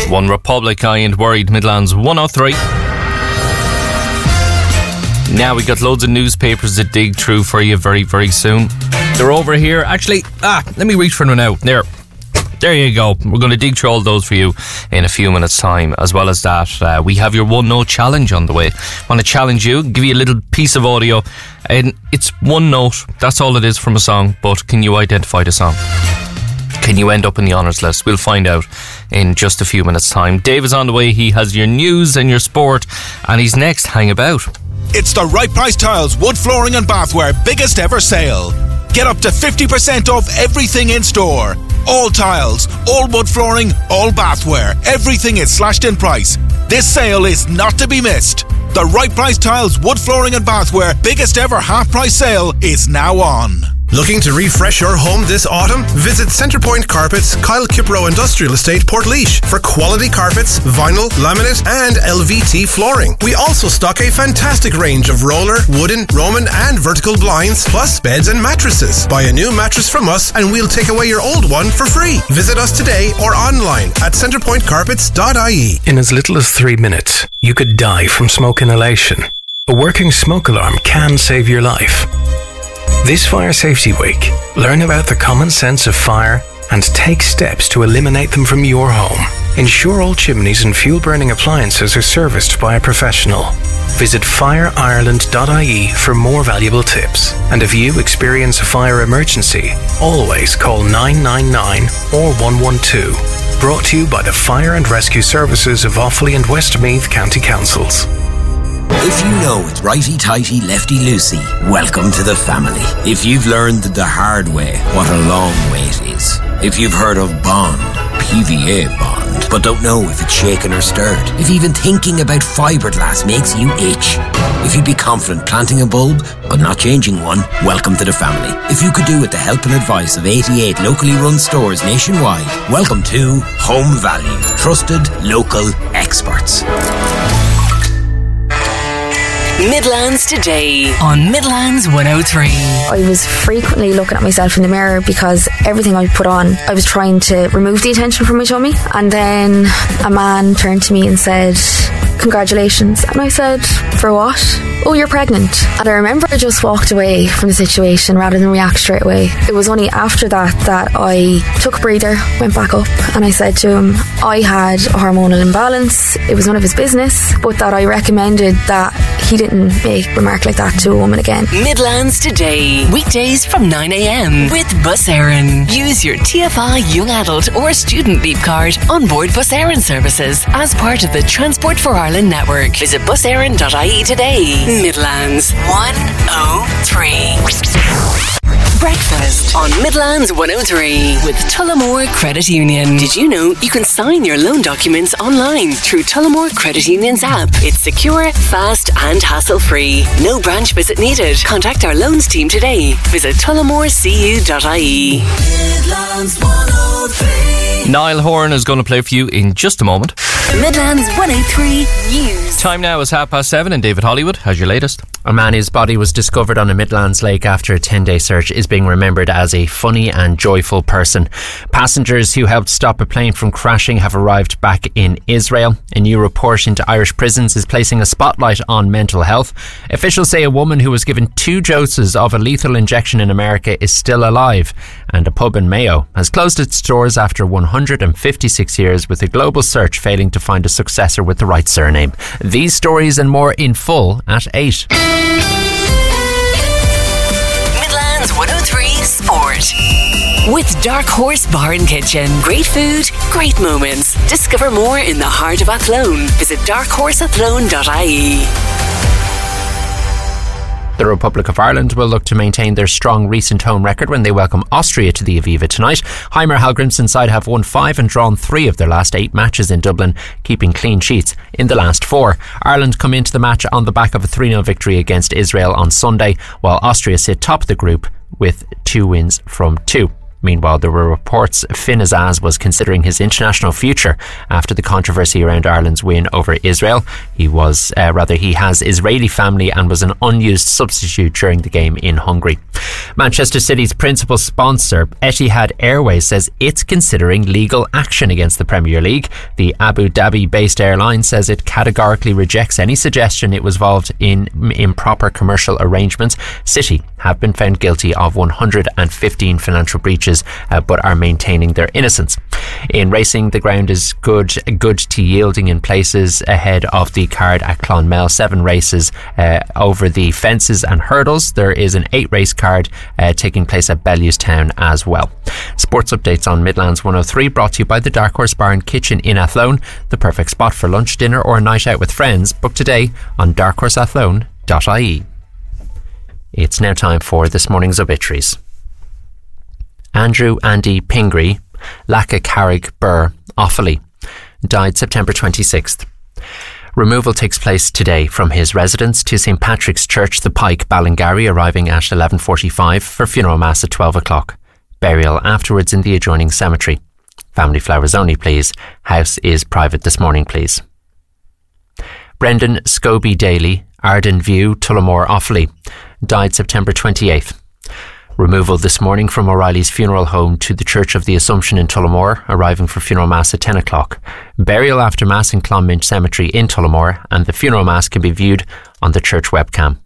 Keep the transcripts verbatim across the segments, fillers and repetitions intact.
One Republic, I Ain't Worried, Midlands one oh three. Now we got loads of newspapers to dig through for you very, very soon. They're over here. Actually, ah, let me reach for them now. There. There you go. We're going to dig through all those for you in a few minutes' time. As well as that, uh, we have your one note challenge on the way. Want to challenge you, give you a little piece of audio, and it's one note. That's all it is from a song. But can you identify the song? Can you end up in the honours list? We'll find out in just a few minutes' time. Dave is on the way. He has your news and your sport, and he's next. Hang about. It's the Right Price Tiles Wood Flooring and Bathware biggest ever sale. Get up to fifty percent off everything in store. All tiles, all wood flooring, all bathware. Everything is slashed in price. This sale is not to be missed. The Right Price Tiles Wood Flooring and Bathware biggest ever half price sale is now on. Looking to refresh your home this autumn? Visit Centrepoint Carpets, Kyle Kipro Industrial Estate, Portlaoise for quality carpets, vinyl, laminate and L V T flooring. We also stock a fantastic range of roller, wooden, Roman and vertical blinds, plus beds and mattresses. Buy a new mattress from us and we'll take away your old one for free. Visit us today or online at centrepoint carpets dot I E. In as little as three minutes, you could die from smoke inhalation. A working smoke alarm can save your life. This Fire Safety Week, learn about the common sense of fire and take steps to eliminate them from your home. Ensure all chimneys and fuel-burning appliances are serviced by a professional. Visit fire ireland dot I E for more valuable tips. And if you experience a fire emergency, always call nine nine nine or one one two. Brought to you by the Fire and Rescue Services of Offaly and Westmeath County Councils. If you know it's righty-tighty, lefty-loosey, welcome to the family. If you've learned the hard way what a long way it is. If you've heard of Bond, P V A Bond, but don't know if it's shaken or stirred. If even thinking about fiberglass makes you itch. If you'd be confident planting a bulb, but not changing one, welcome to the family. If you could do with the help and advice of eighty-eight locally run stores nationwide, welcome to Home Value. Trusted local experts. Midlands Today on Midlands one oh three. I was frequently looking at myself in the mirror because everything I put on, I was trying to remove the attention from my tummy. And then a man turned to me and said, "Congratulations." And I said, "For what?" "Oh, you're pregnant." And I remember I just walked away from the situation rather than react straight away. It was only after that that I took a breather, went back up, and I said to him I had a hormonal imbalance. It was none of his business, but that I recommended that he didn't make a remark like that to a woman again. Midlands Today, weekdays from nine a.m. with Bus Éireann. Use your T F I Young Adult or Student Leap card on board Bus Éireann services as part of the Transport for Ireland network. Visit bus éireann dot I E today. Midlands one oh three. Breakfast on Midlands one oh three with Tullamore Credit Union. Did you know you can sign your loan documents online through Tullamore Credit Union's app? It's secure, fast and hassle-free. No branch visit needed. Contact our loans team today. Visit tullamore c u dot I E. Midlands one oh three. Niall Horan is going to play for you in just a moment. Midlands one oh three News. Time now is half past seven, and David Hollywood has your latest. A man whose body was discovered on a Midlands lake after a ten-day search is being remembered as a funny and joyful person. Passengers who helped stop a plane from crashing have arrived back in Israel. A new report into Irish prisons is placing a spotlight on mental health. Officials say a woman who was given two doses of a lethal injection in America is still alive. And a pub in Mayo has closed its doors after one hundred fifty-six years, with a global search failing to find a successor with the right surname. These stories and more in full at eight. Midlands one oh three Sport. With Dark Horse Bar and Kitchen. Great food, great moments. Discover more in the heart of Athlone. Visit dark horse athlone dot I E. The Republic of Ireland will look to maintain their strong recent home record when they welcome Austria to the Aviva tonight. Heimer Hallgrimsson's side have won five and drawn three of their last eight matches in Dublin, keeping clean sheets in the last four. Ireland come into the match on the back of a three nil victory against Israel on Sunday, while Austria sit top of the group with two wins from two. Meanwhile, there were reports Finn Azaz was considering his international future after the controversy around Ireland's win over Israel. He was, uh, rather, he has Israeli family and was an unused substitute during the game in Hungary. Manchester City's principal sponsor, Etihad Airways, says it's considering legal action against the Premier League. The Abu Dhabi-based airline says it categorically rejects any suggestion it was involved in improper commercial arrangements. City have been found guilty of one hundred fifteen financial breaches, uh, but are maintaining their innocence. In racing, the ground is good good to yielding in places ahead of the card at Clonmel. Seven races uh, over the fences and hurdles. There is an eight race card uh, taking place at Bellewstown as well. Sports updates on Midlands one oh three, brought to you by the Dark Horse Bar and Kitchen in Athlone, the perfect spot for lunch, dinner or a night out with friends. Book today on dark horse athlone dot I E. It's now time for this morning's obituaries. Andrew Andy Pingree, Lacca Carrig Burr, Offaly, died September twenty-sixth. Removal takes place today from his residence to Saint Patrick's Church, The Pike, Ballingarry, arriving at eleven forty-five for funeral mass at twelve o'clock. Burial afterwards in the adjoining cemetery. Family flowers only, please. House is private this morning, please. Brendan Scobie Daly, Arden View, Tullamore, Offaly, died September twenty-eighth. Removal this morning from O'Reilly's funeral home to the Church of the Assumption in Tullamore, arriving for funeral mass at ten o'clock. Burial after mass in Clonminch Cemetery in Tullamore, and the funeral mass can be viewed on the church webcam.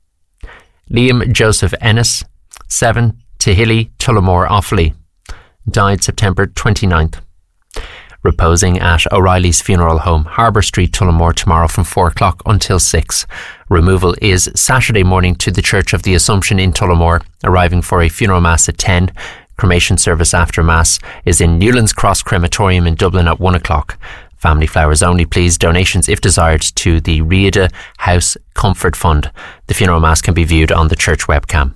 Liam Joseph Ennis, seven, Tehilly, Tullamore, Offaly, died September twenty-ninth. Reposing at O'Reilly's funeral home, Harbour Street, Tullamore, tomorrow from four o'clock until six. Removal is Saturday morning to the Church of the Assumption in Tullamore, arriving for a funeral mass at ten. Cremation service after mass is in Newlands Cross Crematorium in Dublin at one o'clock. Family flowers only, please. Donations, if desired, to the Riada House Comfort Fund. The funeral mass can be viewed on the church webcam.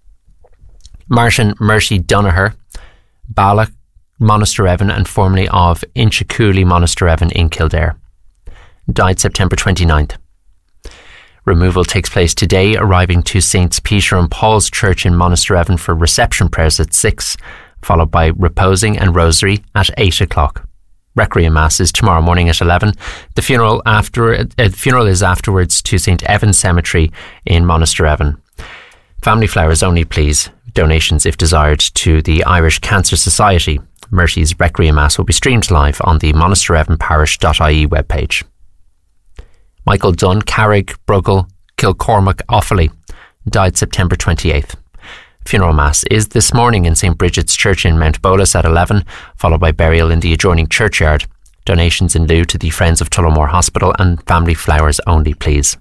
Martin Murty Donaher, Bala, Monasterevan, and formerly of Inchicooley Monasterevan in Kildare, died September twenty-ninth. Removal takes place today, arriving to Saints Peter and Paul's Church in Monasterevan for reception prayers at six, followed by reposing and rosary at eight o'clock. Requiem Mass is tomorrow morning at eleven. The funeral after uh, funeral is afterwards to Saint Evan's Cemetery in Monasterevan. Family flowers only, please. Donations, if desired, to the Irish Cancer Society. Murty's Requiem Mass will be streamed live on the monasterevan parish dot I E webpage. Michael Dunn, Carrig, Brugal, Kilcormac, Offaly, died September twenty-eighth. Funeral Mass is this morning in Saint Bridget's Church in Mount Bolus at eleven, followed by burial in the adjoining churchyard. Donations in lieu to the Friends of Tullamore Hospital, and family flowers only, please.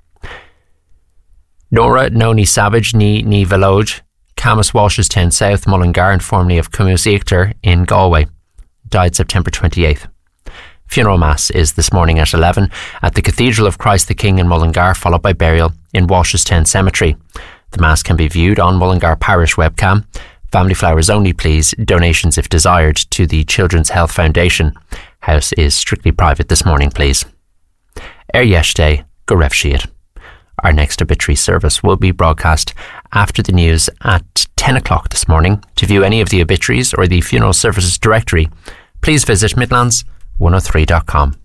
Nora Noni Savage Ni Ni Veloj, Camas Walshestown South, Mullingar, and formerly of Camus Eachter in Galway, died September twenty-eighth. Funeral Mass is this morning at eleven at the Cathedral of Christ the King in Mullingar, followed by burial in Walshestown Cemetery. The Mass can be viewed on Mullingar Parish webcam. Family flowers only, please. Donations, if desired, to the Children's Health Foundation. House is strictly private this morning, please. Er Yesterday, go Rev Shiad. Our next obituary service will be broadcast after the news at ten o'clock this morning. To view any of the obituaries or the funeral services directory, please visit midlands one oh three dot com.